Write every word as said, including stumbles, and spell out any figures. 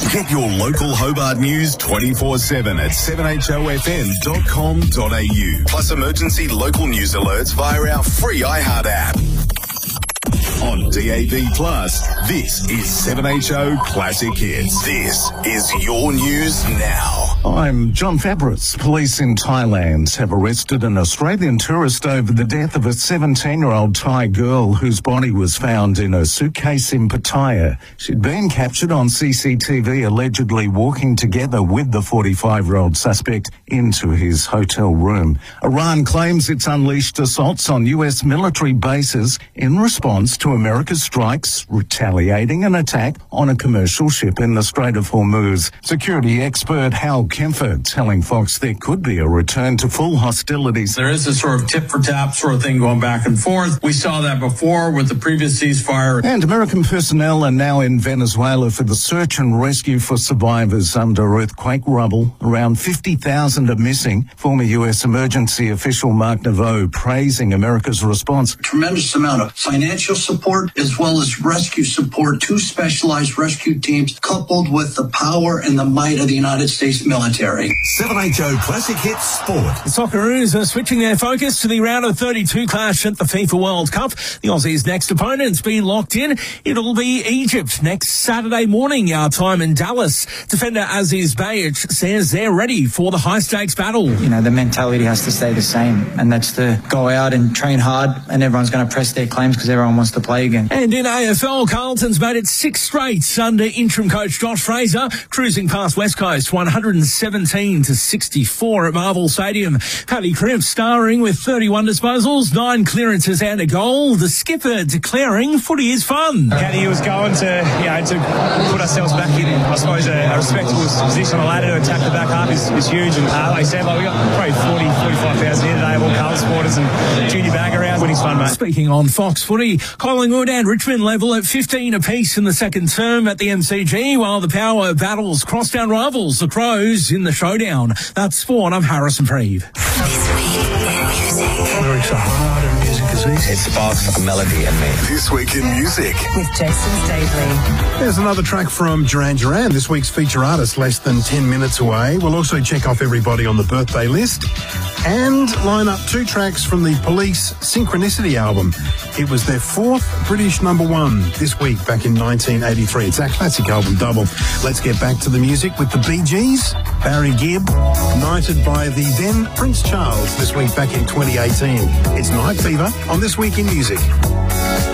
Get your local Hobart news twenty-four seven at seven h o f m dot com dot a u. Plus emergency local news alerts via our free iHeart app. On D A B Plus, this is seven H O Classic Hits. This is your news now. I'm John Fabris. Police in Thailand have arrested an Australian tourist over the death of a seventeen-year-old Thai girl whose body was found in a suitcase in Pattaya. She'd been captured on C C T V allegedly walking together with the forty-five-year-old suspect into his hotel room. Iran claims it's unleashed assaults on U S military bases in response to America's strikes, retaliating an attack on a commercial ship in the Strait of Hormuz. Security expert Hal Kempfer telling Fox there could be a return to full hostilities. There is a sort of tit-for-tat sort of thing going back and forth. We saw that before with the previous ceasefire. And American personnel are now in Venezuela for the search and rescue for survivors under earthquake rubble. Around fifty thousand are missing. Former U S emergency official Mark Naveau praising America's response. Tremendous amount of financial support as well as rescue support, two specialized rescue teams coupled with the power and the might of the United States military. seven H O Classic Hits Sport. The Socceroos are switching their focus to the round of thirty-two clash at the FIFA World Cup. The Aussies' next opponent's been locked in. It'll be Egypt next Saturday morning, our time in Dallas. Defender Aziz Bayic says they're ready for the high-stakes battle. You know, the mentality has to stay the same, and that's to go out and train hard, and everyone's going to press their claims because everyone wants to play again. And in A F L, Carlton's made it six straight under interim coach Josh Fraser, cruising past West Coast one hundred seventeen to sixty-four at Marvel Stadium. Paddy Cripps starring with thirty-one disposals, nine clearances and a goal. The skipper declaring footy is fun. Caddy was going to, you know, to put ourselves back in, I suppose, a, a respectable position on the ladder to attack the back half is, is huge. And uh, like I said, like, we got probably forty, forty-five thousand here today of all Carlton supporters and junior bag around. Winning's fun, mate. Speaking on Fox Footy, Collingwood and Richmond level at fifteen apiece in the second term at the M C G, while the power battles crosstown rivals, the Crows, in the showdown. That's sport. I'm Harrison Preeve. This week in music. Lyrics are hard and music is easy. It sparks a melody in me. This week in music. With Jason Stavely. There's another track from Duran Duran, this week's feature artist, less than ten minutes away. We'll also check off everybody on the birthday list and line up two tracks from the Police Synchronicity album. It was their fourth British number one this week back in nineteen eighty-three. It's our classic album double. Let's get back to the music with the Bee Gees, Barry Gibb, knighted by the then Prince Charles this week back in twenty eighteen. It's Night Fever on This Week in Music.